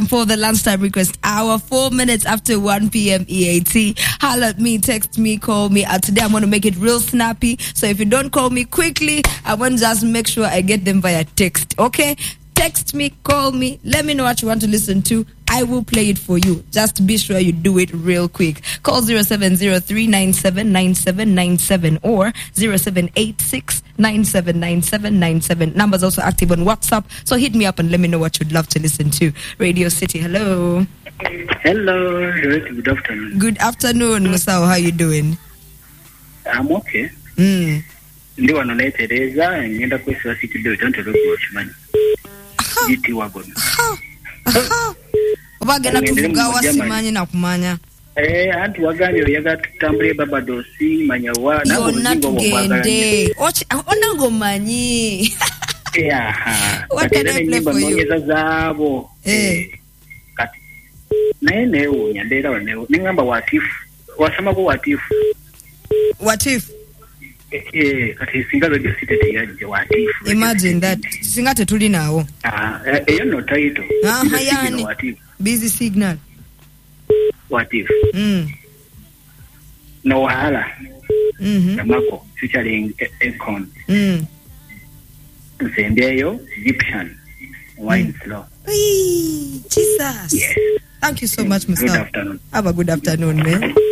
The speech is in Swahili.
for the lunchtime request hour, 4 minutes after 1 p.m. EAT. Holler at me, text me, call me. Today I'm going to make it real snappy. So if you don't call me quickly, I want to just make sure I get them via text. Okay? Text me, call me, let me know what you want to listen to. I will play it for you. Just be sure you do it real quick. Call 0703979797 or 0786979797. Numbers also active on WhatsApp. So hit me up and let me know what you'd love to listen to. Radio City, hello. Hello, good afternoon. Good afternoon, Musao. How you doing? I'm okay. Ndi wano Teresa ngenda kwesa city do tanto lokuchimani. Jiti wagon. Obagenda tuvuga wasimanye na kumanya. Antu waganyo yaga tutambule babadosi manyawa na uzingo wagende. Onango manyi. What can I play for you? Zabo. Kati. Naene unyandera waneo. Ningamba watifu. Wasama ko watifu. Watifu. Kati singa radio city yaje watifu. Imagine that. Singate tuli nawo. Eyo no title. Yani. Busy signal. Watifu. No wahala. Namako featuring Akon. Zendeyo Egyptian wine flow. Jesus. Yes. Thank you so much, Mr. Good afternoon. Have a good afternoon, man.